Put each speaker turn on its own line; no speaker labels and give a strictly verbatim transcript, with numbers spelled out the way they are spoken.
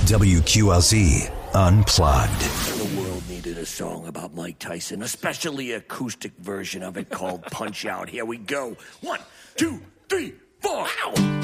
W Q L Z Unplugged.
The world needed a song about Mike Tyson, especially an acoustic version of it called Punch Out. Here we go. One, two, three, four. Ow!